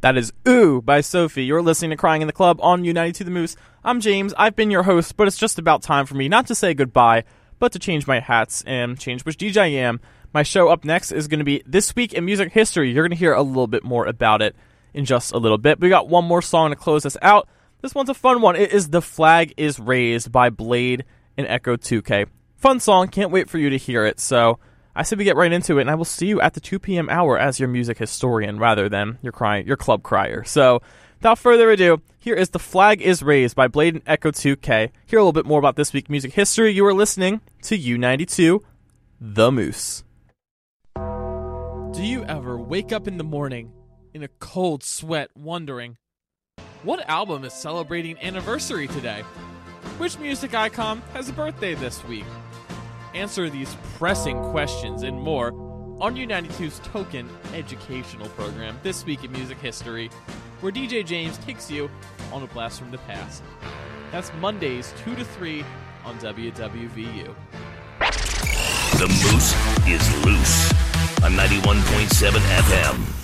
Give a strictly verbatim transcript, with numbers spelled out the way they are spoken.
That is Ooh by Sophie. You're listening to Crying in the Club on U ninety-two The Moose. I'm James. I've been your host, but it's just about time for me not to say goodbye, but to change my hats and change which D J I am. My show up next is going to be This Week in Music History. You're going to hear a little bit more about it in just a little bit. We got one more song to close us out. This one's a fun one. It is The Flag is Raised by Blade and Echo two K. Fun song. Can't wait for you to hear it. So I say we get right into it, and I will see you at the two p.m. hour as your music historian rather than your crying, your club crier. So without further ado, here is The Flag is Raised by Blade and Echo two K. Hear a little bit more about this week's music history. You are listening to U ninety-two, The Moose. Do you ever wake up in the morning in a cold sweat wondering, what album is celebrating anniversary today? Which music icon has a birthday this week? Answer these pressing questions and more on U ninety-two's token educational program, This Week in Music History, where D J James takes you on a blast from the past. That's Mondays two to three on W W V U. The Moose is loose on ninety-one point seven F M.